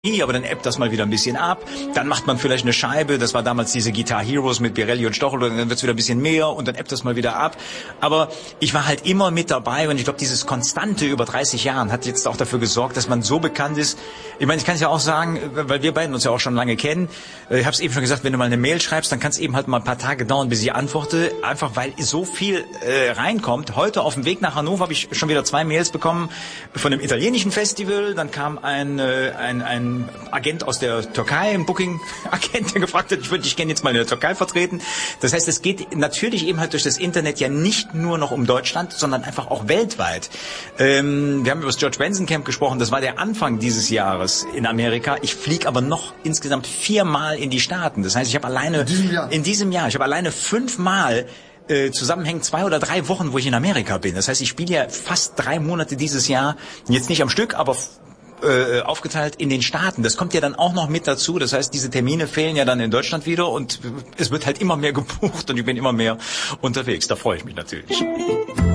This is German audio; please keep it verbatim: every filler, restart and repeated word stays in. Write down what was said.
aber dann ebbt das mal wieder ein bisschen ab. Dann macht man vielleicht eine Scheibe, das war damals diese Guitar Heroes mit Birelli und Stochel, und dann wird's wieder ein bisschen mehr und dann ebbt das mal wieder ab. Aber ich war halt immer mit dabei und ich glaube, dieses Konstante über dreißig Jahren hat jetzt auch dafür gesorgt, dass man so bekannt ist. Ich meine, ich kann es ja auch sagen, weil wir beiden uns ja auch schon lange kennen. Ich habe es eben schon gesagt, wenn du mal eine Mail schreibst, dann kann es eben halt mal ein paar Tage dauern, bis ich antworte, einfach weil so viel äh, reinkommt. Heute auf dem Weg nach Hannover habe ich schon wieder zwei Mails bekommen von einem italienischen Festival, dann kam ein, äh, ein, ein Agent aus der Türkei, ein Booking-Agent, der gefragt hat, ich würde dich gerne jetzt mal in der Türkei vertreten. Das heißt, es geht natürlich eben halt durch das Internet ja nicht nur noch um Deutschland, sondern einfach auch weltweit. Ähm, wir haben über das George Benson Camp gesprochen, das war der Anfang dieses Jahres in Amerika. Ich fliege aber noch insgesamt viermal in die Staaten. Das heißt, ich habe alleine in diesem Jahr, in diesem Jahr ich habe alleine fünfmal äh, zusammenhängend zwei oder drei Wochen, wo ich in Amerika bin. Das heißt, ich spiele ja fast drei Monate dieses Jahr, jetzt nicht am Stück, aber Äh, aufgeteilt in den Staaten. Das kommt ja dann auch noch mit dazu. Das heißt, diese Termine fehlen ja dann in Deutschland wieder und es wird halt immer mehr gebucht und ich bin immer mehr unterwegs. Da freue ich mich natürlich.